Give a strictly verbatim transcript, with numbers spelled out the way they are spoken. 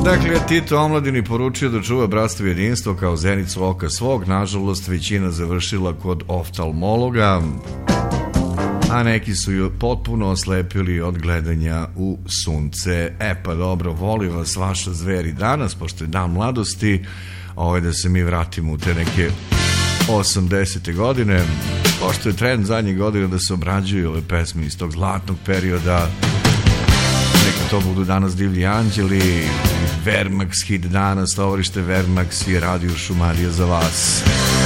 Dakle, Tito omladini poručio da čuva bratstvo i jedinstvo kao zenicu oka svog. Nažalost, većina završila kod oftalmologa, a neki su ju potpuno oslepili od gledanja u sunce. E pa dobro, voli vas vaša zver i danas, pošto je dan mladosti, ovaj, da se mi vratimo u te neke osamdesete godine, pošto je trend zadnjih godina da se obrađuju ove pesme iz tog zlatnog perioda. Neka to budu danas Divlji anđeli, Vermax hit danas, tovarište Vermax i Radio Šumadija za vas.